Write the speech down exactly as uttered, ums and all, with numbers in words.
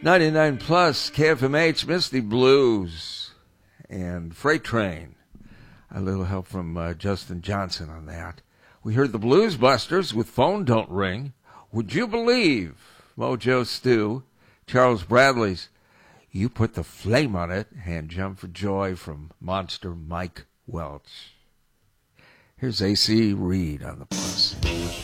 ninety-nine plus K F M H, Misty Blues, and Freight Train. A little help from uh, Justin Johnson on that. We heard the Blues Busters with Phone Don't Ring. Would you believe? Mojo Stew, Charles Bradley's You Put the Flame on It, and Jump for Joy from Monster Mike Welch. Here's A C Reed on the plus.